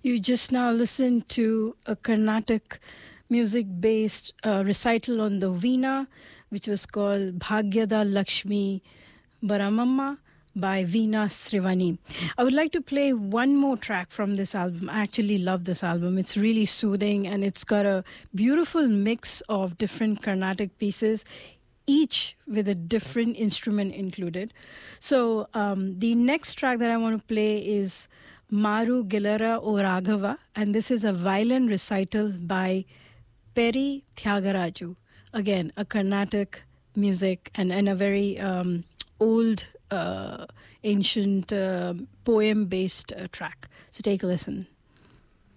You just now listened to a Carnatic music-based recital on the Veena, which was called Bhagyada Lakshmi Baramamma by Veena Srivani. I would like to play one more track from this album. I actually love this album. It's really soothing and it's got a beautiful mix of different Carnatic pieces, each with a different instrument included. So the next track that I want to play is Maru Gilera O Raghava, and this is a violin recital by Peri Tyagaraju. Again, a Carnatic music and a very old, ancient poem-based track. So take a listen.